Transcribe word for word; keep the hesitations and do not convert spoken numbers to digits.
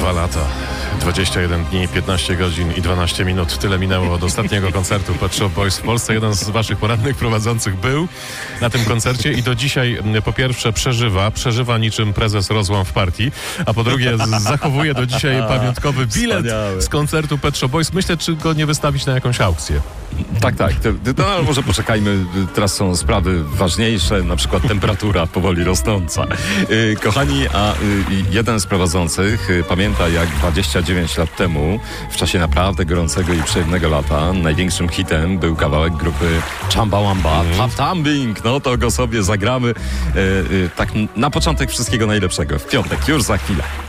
Dwa lata, dwadzieścia jeden dni, piętnaście godzin i dwanaście minut. Tyle minęło od ostatniego koncertu Pet Shop Boys w Polsce. Jeden z waszych porannych prowadzących był na tym koncercie i do dzisiaj po pierwsze przeżywa, przeżywa niczym prezes rozłam w partii, a po drugie z- zachowuje do dzisiaj pamiątkowy bilet Wspaniały. z koncertu Pet Shop Boys. Myślę, czy go nie wystawić na jakąś aukcję. Tak, tak. To, to, no, może poczekajmy. Teraz są sprawy ważniejsze, na przykład temperatura powoli rosnąca. Yy, kochani, a yy, jeden z prowadzących yy, pamięta, jak dwadzieścia dziewięć lat temu, w czasie naprawdę gorącego i przyjemnego lata, największym hitem był kawałek grupy Chumbawamba, Mm. Tap Tumbling. No to go sobie zagramy. Yy, yy, tak na początek wszystkiego najlepszego. W piątek, już za chwilę.